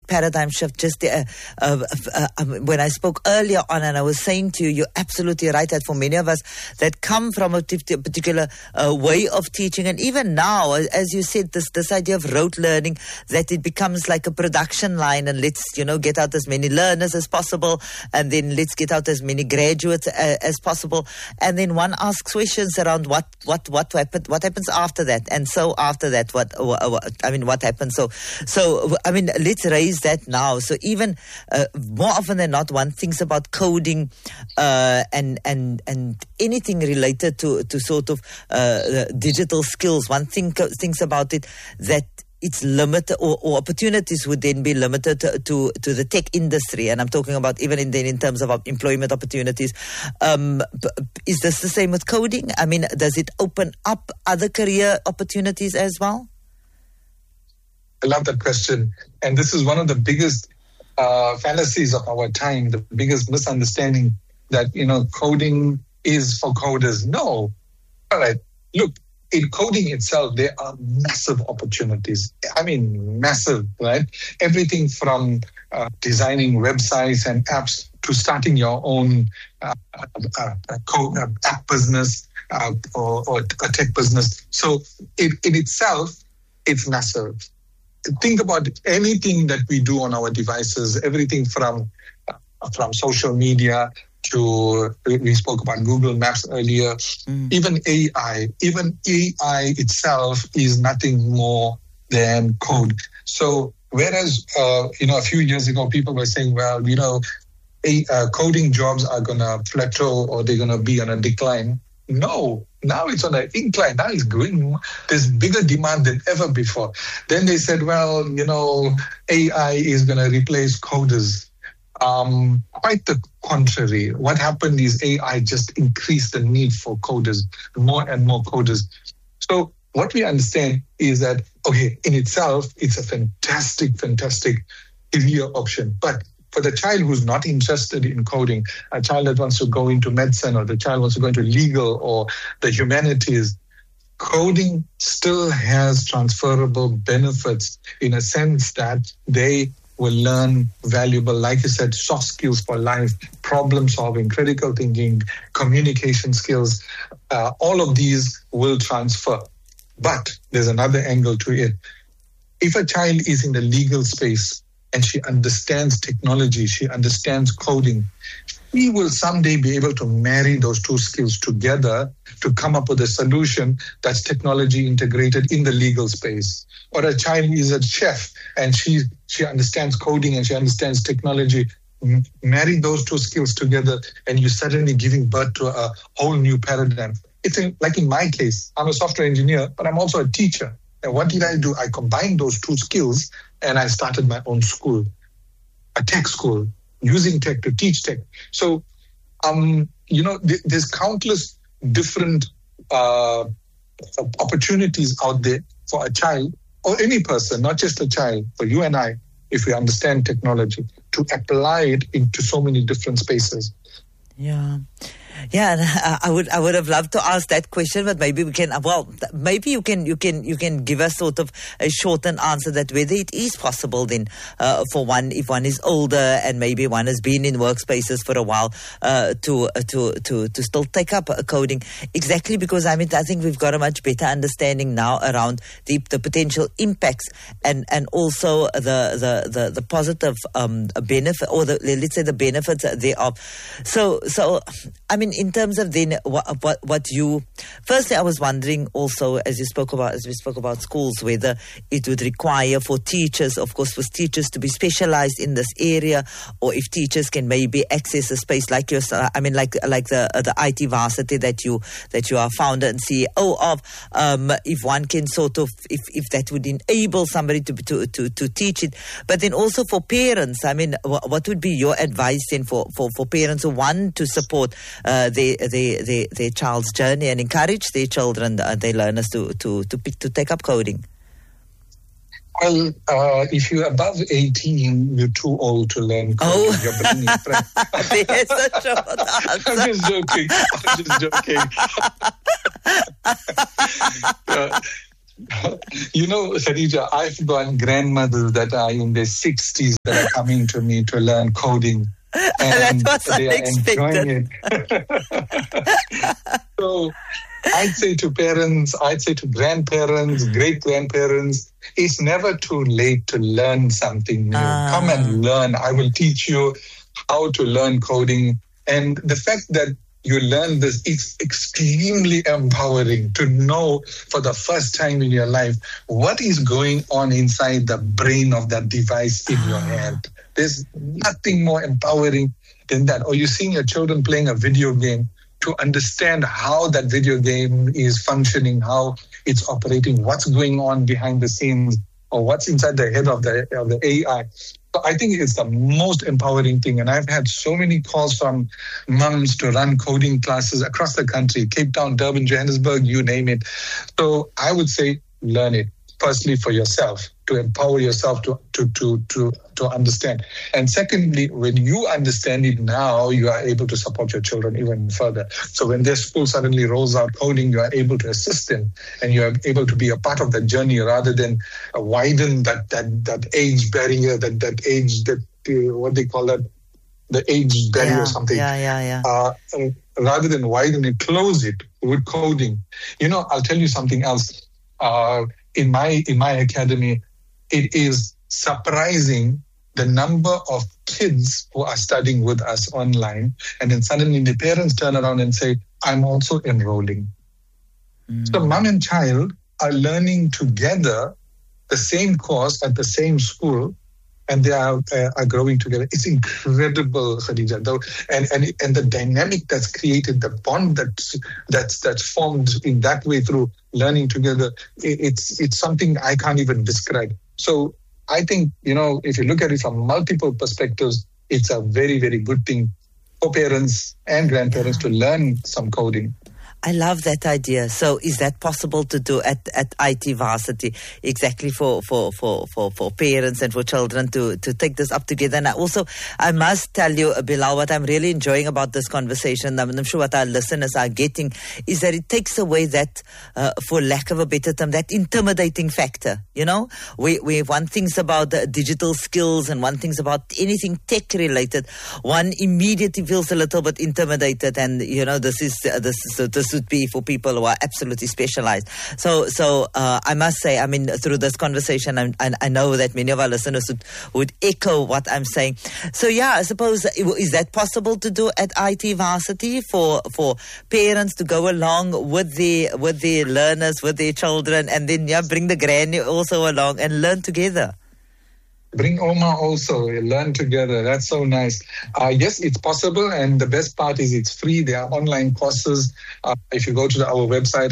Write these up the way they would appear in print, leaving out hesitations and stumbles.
paradigm shift. Just when I spoke earlier on, and I was saying to you, you're absolutely right that for many of us that come from a particular way of teaching, and even now, as you said, this idea of rote learning, that it becomes like a production line, and let's get out as many learners as possible, and then let's get out as many graduates as possible, and then one asks questions around what happens after that, and so after that, what happens? So let's raise that now. So even more often than not, one thinks about coding and anything related to sort of digital skills. One thinks about it that it's limited, or opportunities would then be limited to the tech industry, and I'm talking about even in terms of employment opportunities. Is this the same with coding? I mean, does it open up other career opportunities as well? I love that question, and this is one of the biggest fallacies of our time, the biggest misunderstanding that coding is for coders. No, all right. Look, in coding itself, there are massive opportunities. I mean, massive, right? Everything from designing websites and apps to starting your own app business or a tech business. So in itself, it's massive. Think about anything that we do on our devices, everything from social media to, we spoke about Google Maps earlier, even AI. Even AI itself is nothing more than code. So whereas, a few years ago, people were saying, well, coding jobs are going to plateau or they're going to be on a decline. No, now it's on an incline. Now it's growing. There's bigger demand than ever before. Then they said, well, AI is going to replace coders. Quite the contrary. What happened is AI just increased the need for coders, more and more coders. So what we understand is that, okay, in itself, it's a fantastic career option. But for the child who's not interested in coding, a child that wants to go into medicine, or the child wants to go into legal or the humanities, coding still has transferable benefits in a sense that they will learn valuable, like you said, soft skills for life, problem solving, critical thinking, communication skills. All of these will transfer. But there's another angle to it. If a child is in the legal space and she understands technology, she understands coding, she will someday be able to marry those two skills together to come up with a solution that's technology integrated in the legal space. Or a child is a chef and she understands coding and she understands technology. Marry those two skills together and you're suddenly giving birth to a whole new paradigm. It's like in my case, I'm a software engineer, but I'm also a teacher. And what did I do? I combined those two skills and I started my own school, a tech school, using tech to teach tech. So, there's countless different opportunities out there for a child or any person, not just a child, for you and I, if we understand technology, to apply it into so many different spaces. Yeah. Yeah, and I would have loved to ask that question, but maybe we can. Well, maybe you can give us sort of a shortened answer that whether it is possible then for one, if one is older and maybe one has been in workspaces for a while, to still take up coding. Exactly, because I think we've got a much better understanding now around the potential impacts and also the positive benefit, or let's say the benefits thereof. So in terms of then what you, firstly, I was wondering also, as we spoke about schools, whether it would require for teachers, of course, for teachers to be specialized in this area, or if teachers can maybe access a space like yourself. Like the IT varsity that you are founder and CEO of. If one can sort of, if that would enable somebody to teach it, but then also for parents. What would be your advice then for parents who want to support their child's journey and encourage their children, their learners to take up coding? Well, if you're above 18, you're too old to learn coding. Oh. Your brain is There's a short answer. I'm just joking. Khadija, I've got grandmothers that are in their 60s that are coming to me to learn coding. And that was they unexpected. are enjoying it. So I'd say to parents, I'd say to grandparents, great-grandparents, it's never too late to learn something new. Come and learn. I will teach you how to learn coding. And the fact that you learn this, it's extremely empowering to know for the first time in your life what is going on inside the brain of that device in your hand. There's nothing more empowering than that. Or you're seeing your children playing a video game, to understand how that video game is functioning, how it's operating, what's going on behind the scenes, or what's inside the head of the AI. So I think it's the most empowering thing. And I've had so many calls from mums to run coding classes across the country, Cape Town, Durban, Johannesburg, you name it. So I would say learn it. Firstly, for yourself, to empower yourself to understand. And secondly, when you understand it now, you are able to support your children even further. So when their school suddenly rolls out coding, you are able to assist them, and you are able to be a part of that journey rather than widen that age barrier, that age, what they call that, the age barrier or something. Rather than widen it, close it with coding. I'll tell you something else. In my academy, it is surprising the number of kids who are studying with us online, and then suddenly the parents turn around and say, I'm also enrolling. So mom and child are learning together the same course at the same school, and they are growing together. It's incredible, Khadija. And the dynamic that's created, the bond that's formed in that way through learning together, it's something I can't even describe. So I think, if you look at it from multiple perspectives, it's a very, very good thing for parents and grandparents to learn some coding. I love that idea. So is that possible to do at IT Varsity, exactly for parents and for children to take this up together? And I must tell you, Bilal, what I'm really enjoying about this conversation, I'm sure what our listeners are getting, is that it takes away that, for lack of a better term, that intimidating factor. We one thing's about the digital skills and one thing's about anything tech related. One immediately feels a little bit intimidated, and this would be for people who are absolutely specialized. So I must say, through this conversation, I know that many of our listeners would echo what I'm saying. So I suppose, is that possible to do at IT Varsity for parents to go along with the learners, with their children, and then bring the granny also along and learn together? Bring Oma also, learn together. That's so nice. Yes, it's possible. And the best part is it's free. There are online courses. If you go to our website,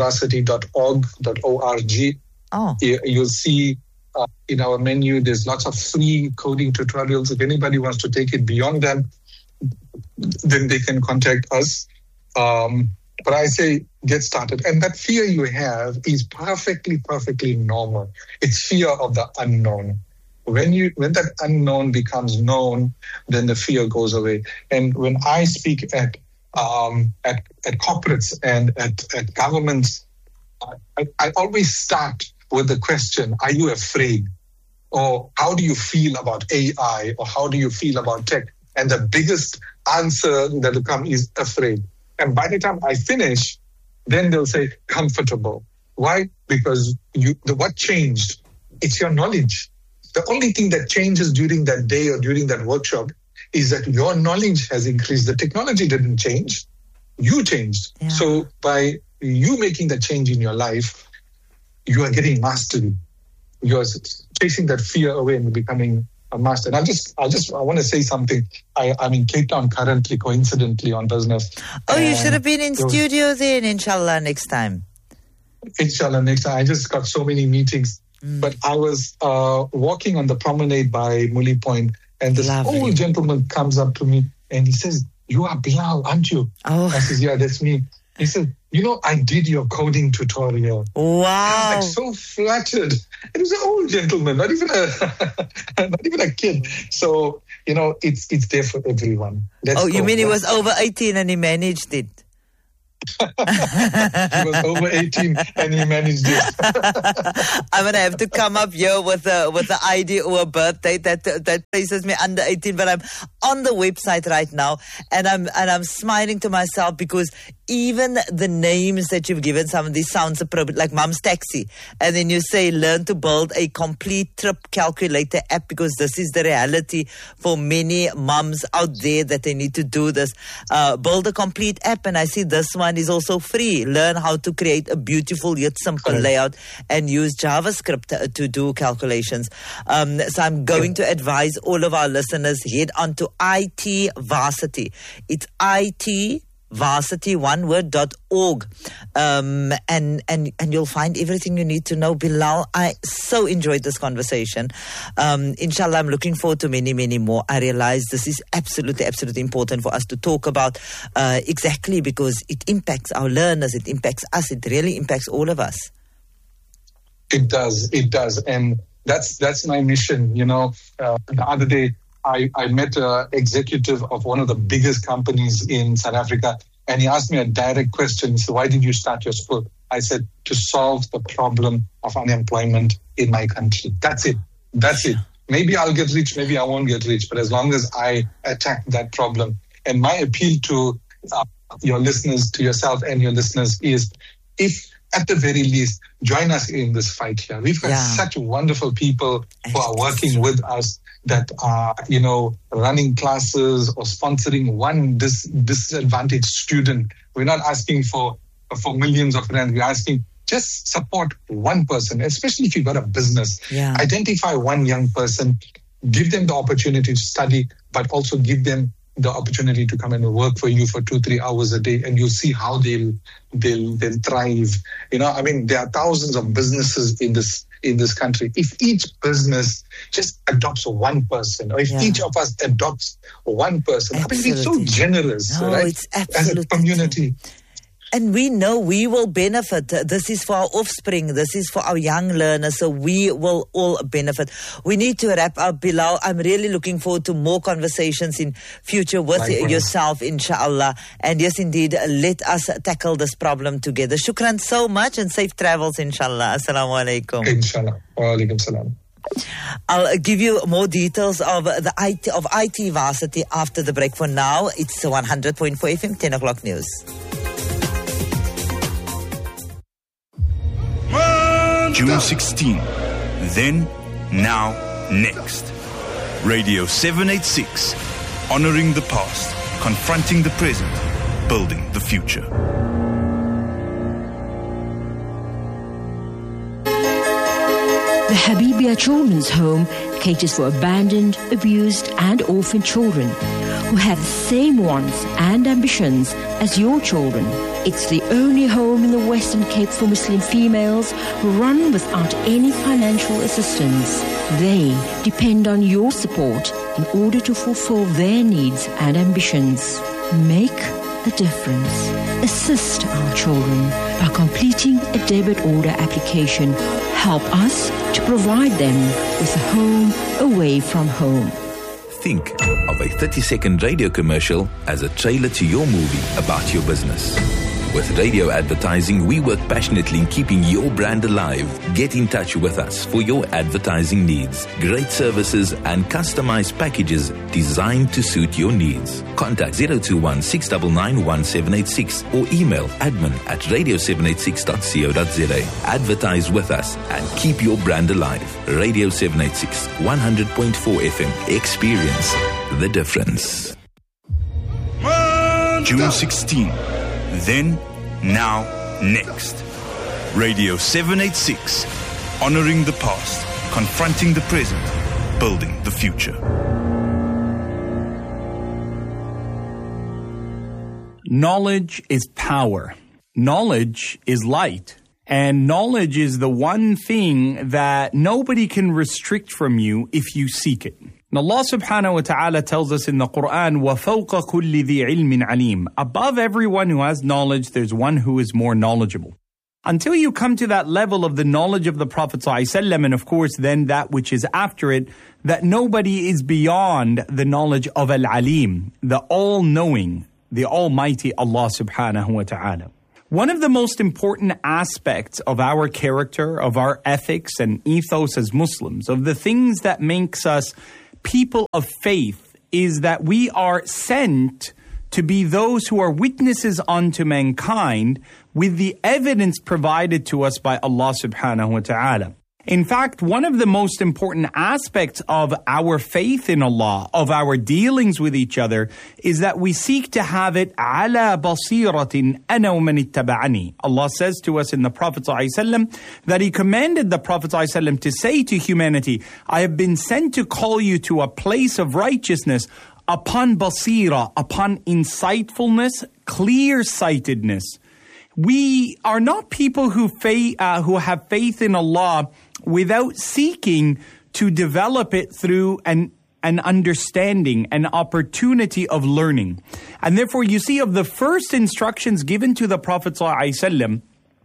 itvarsity.org.org, you'll see in our menu, there's lots of free coding tutorials. If anybody wants to take it beyond them, then they can contact us. But I say, get started. And that fear you have is perfectly normal. It's fear of the unknown. When that unknown becomes known, then the fear goes away. And when I speak at corporates and at governments, I always start with the question, are you afraid? Or how do you feel about AI? Or how do you feel about tech? And the biggest answer that will come is afraid. And by the time I finish, then they'll say comfortable. Why? Because what changed? It's your knowledge. The only thing that changes during that day or during that workshop is that your knowledge has increased. The technology didn't change. You changed. Yeah. So by you making that change in your life, you are getting mastery. You are chasing that fear away and becoming a master. And I want to say something. I'm in Cape Town currently, coincidentally, on business. Oh, you should have been in studio then, inshallah, next time. Inshallah, next time. I just got so many meetings. But I was walking on the promenade by Muli Point, and this old gentleman comes up to me and he says, "You are Bilal, aren't you?" Oh. I says, "Yeah, that's me." He said, I did your coding tutorial." Wow. I was so flattered. It was an old gentleman, not even a kid. So, it's there for everyone. You mean he was over 18 and he managed it? He was over 18 and he managed it. I'm going to have to come up here with a ID or a birth date that places me under 18, but I'm on the website right now and I'm smiling to myself because even the names that you've given, some of these sounds appropriate, like Mum's Taxi. And then you say, learn to build a complete trip calculator app, because this is the reality for many mums out there that they need to do this. Build a complete app. And I see this one is also free. Learn how to create a beautiful yet simple layout and use JavaScript to do calculations. So I'm going to advise all of our listeners, head on to IT Varsity. It's itvarsity.org. And you'll find everything you need to know. Bilal, I so enjoyed this conversation. Inshallah, I'm looking forward to many, many more. I realize this is absolutely, absolutely important for us to talk about, exactly because it impacts our learners, it impacts us, it really impacts all of us. It does. And that's my mission. The other day, I met an executive of one of the biggest companies in South Africa, and he asked me a direct question. So why did you start your school? I said, to solve the problem of unemployment in my country. That's it. Maybe I'll get rich, maybe I won't get rich, but as long as I attack that problem. And my appeal to your listeners, to yourself and your listeners is, if at the very least, join us in this fight here. We've got such wonderful people who are working with us that are, running classes or sponsoring one disadvantaged student. We're not asking for millions of rands. We're asking just support one person, especially if you've got a business. Yeah. Identify one young person, give them the opportunity to study, but also give them the opportunity to come and work for you for 2-3 hours a day, and you'll see how they'll thrive. There are thousands of businesses in this country. If each business just adopts one person, or if each of us adopts one person, we're so generous, right? It's absolutely as a community. And we know we will benefit. This is for our offspring. This is for our young learners. So we will all benefit. We need to wrap up, Bilal. I'm really looking forward to more conversations in future with yourself, inshallah. And yes, indeed, let us tackle this problem together. Shukran so much and safe travels, inshallah. Assalamu alaikum. Inshallah. Wa alaikum salam. I'll give you more details of the IT Varsity after the break. For now, it's 100.4 FM, 10 o'clock news. June 16. Then, now, next. Radio 786. Honoring the past, confronting the present, building the future. The Habibia Children's Home caters for abandoned, abused and orphaned children who have the same wants and ambitions as your children. It's the only home in the Western Cape for Muslim females who run without any financial assistance. They depend on your support in order to fulfill their needs and ambitions. Make a difference. Assist our children by completing a debit order application. Help us to provide them with a home away from home. Think of a 30-second radio commercial as a trailer to your movie about your business. With radio advertising, we work passionately in keeping your brand alive. Get in touch with us for your advertising needs. Great services and customized packages designed to suit your needs. Contact 021-699-1786 or email admin@radio786.co.za. Advertise with us and keep your brand alive. Radio 786, 100.4 FM. Experience the difference. June 16. Then, now, next. Radio 786. Honoring the past, confronting the present, building the future. Knowledge is power. Knowledge is light. And knowledge is the one thing that nobody can restrict from you if you seek it. And Allah subhanahu wa ta'ala tells us in the Quran, وَفَوْقَ كُلِّ ذِي عِلْمٍ عَلِيمٍ. Above everyone who has knowledge, there's one who is more knowledgeable. Until you come to that level of the knowledge of the Prophet ﷺ, and of course then that which is after it, that nobody is beyond the knowledge of Al-Alim, the all-knowing, the Almighty Allah subhanahu wa ta'ala. One of the most important aspects of our character, of our ethics and ethos as Muslims, of the things that makes us people of faith, is that we are sent to be those who are witnesses unto mankind with the evidence provided to us by Allah subhanahu wa ta'ala. In fact, one of the most important aspects of our faith in Allah, of our dealings with each other, is that we seek to have it ala basiratin ana wa man ittaba'ani. Allah says to us in the Prophet ﷺ that He commanded the Prophet ﷺ to say to humanity, I have been sent to call you to a place of righteousness upon basira, upon insightfulness, clear-sightedness. We are not people who have faith in Allah without seeking to develop it through an understanding, an opportunity of learning. And therefore, you see, of the first instructions given to the Prophet ﷺ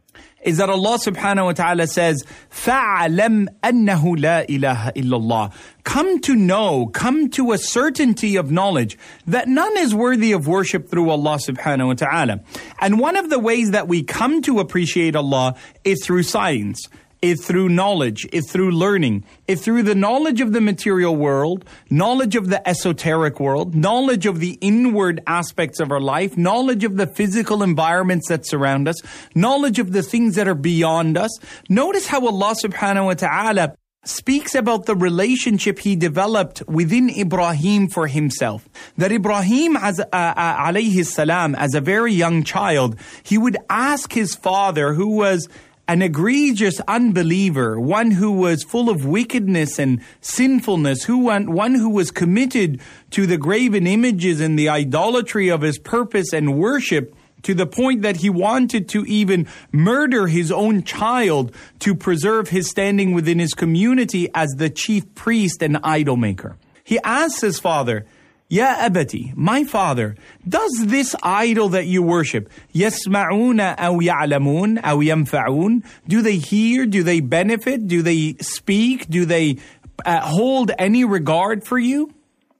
is that Allah subhanahu wa ta'ala says, فَعَلَمْ أَنَّهُ لَا إِلَهَ إِلَّا اللَّهِ. Come to know, come to a certainty of knowledge that none is worthy of worship through Allah subhanahu wa ta'ala. And one of the ways that we come to appreciate Allah is through science. It's through knowledge, it's through learning, it's through the knowledge of the material world, knowledge of the esoteric world, knowledge of the inward aspects of our life, knowledge of the physical environments that surround us, knowledge of the things that are beyond us. Notice how Allah subhanahu wa ta'ala speaks about the relationship He developed within Ibrahim for himself. That Ibrahim, alayhi salam, as a very young child, he would ask his father, who was an egregious unbeliever, one who was full of wickedness and sinfulness, one who was committed to the graven images and the idolatry of his purpose and worship, to the point that he wanted to even murder his own child to preserve his standing within his community as the chief priest and idol maker. He asks his father, Ya abati, my father, does this idol that you worship, yasma'una aw ya'lamun aw yanfa'un, do they hear, do they benefit, do they speak, do they hold any regard for you?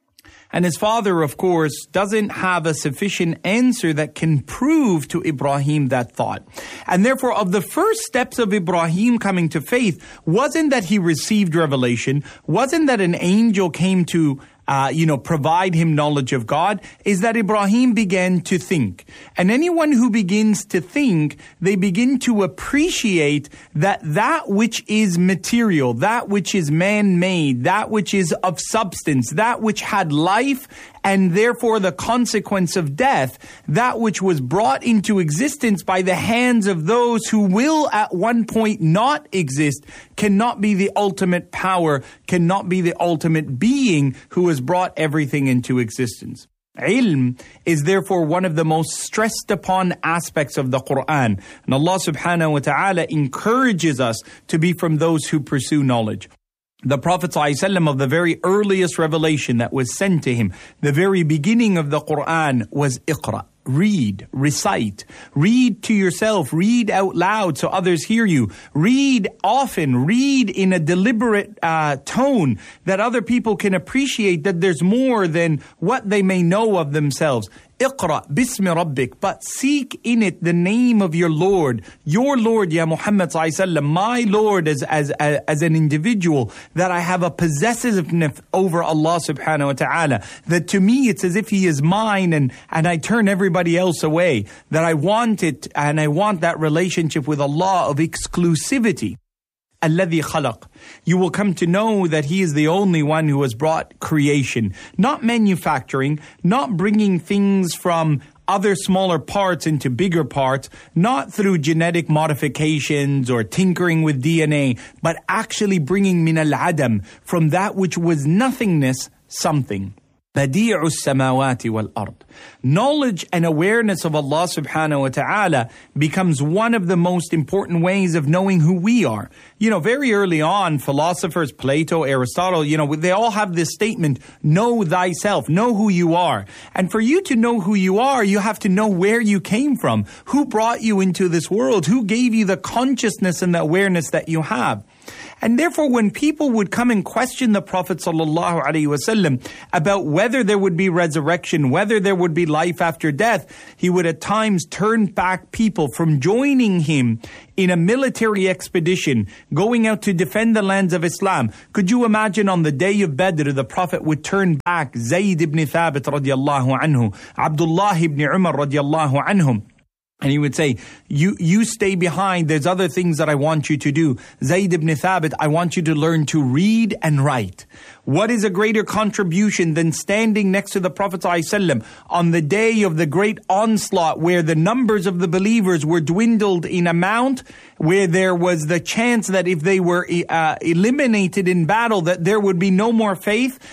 And his father, of course, doesn't have a sufficient answer that can prove to Ibrahim that thought. And therefore, of the first steps of Ibrahim coming to faith, wasn't that he received revelation, wasn't that an angel came to provide him knowledge of God, is that Ibrahim began to think. And anyone who begins to think, they begin to appreciate that which is material, that which is man-made, that which is of substance, that which had life, and therefore the consequence of death, that which was brought into existence by the hands of those who will at one point not exist, cannot be the ultimate power, cannot be the ultimate being who has brought everything into existence. Ilm is therefore one of the most stressed upon aspects of the Quran. And Allah subhanahu wa ta'ala encourages us to be from those who pursue knowledge. The Prophet ﷺ, of the very earliest revelation that was sent to him, the very beginning of the Quran was Iqra. Read, recite, read to yourself, read out loud so others hear you. Read often, read in a deliberate tone that other people can appreciate that there's more than what they may know of themselves. Iqra bismi rabbik, but seek in it the name of your Lord, ya Muhammad ﷺ, my Lord as an individual, that I have a possessiveness over Allah subhanahu wa ta'ala, that to me it's as if He is mine and I turn everybody else away, that I want it and I want that relationship with Allah of exclusivity. الَّذِي خَلَقَ. You will come to know that He is the only one who has brought creation, not manufacturing, not bringing things from other smaller parts into bigger parts, not through genetic modifications or tinkering with DNA, but actually bringing min al-adam, from that which was nothingness, something. بَدِيعُ السَّمَاوَاتِ وَالْأَرْضِ. Knowledge and awareness of Allah subhanahu wa ta'ala becomes one of the most important ways of knowing who we are. Very early on, philosophers, Plato, Aristotle, they all have this statement, know thyself, know who you are. And for you to know who you are, you have to know where you came from, who brought you into this world, who gave you the consciousness and the awareness that you have. And therefore, when people would come and question the Prophet ﷺ about whether there would be resurrection, whether there would be life after death, he would at times turn back people from joining him in a military expedition, going out to defend the lands of Islam. Could you imagine on the day of Badr, the Prophet would turn back Zayd ibn Thabit radiallahu anhu, Abdullah ibn Umar radiallahu anhum. And he would say, you stay behind, there's other things that I want you to do. Zayd ibn Thabit, I want you to learn to read and write. What is a greater contribution than standing next to the Prophet ﷺ on the day of the great onslaught where the numbers of the believers were dwindled in amount, where there was the chance that if they were eliminated in battle that there would be no more faith?